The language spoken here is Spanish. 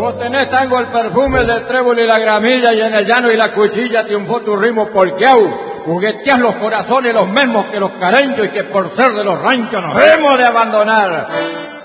Vos tenés tango el perfume, el del trébol y la gramilla, y en el llano y la cuchilla triunfó tu ritmo polqueau. Jugueteás los corazones los mismos que los carenchos, y que por ser de los ranchos nos hemos de abandonar.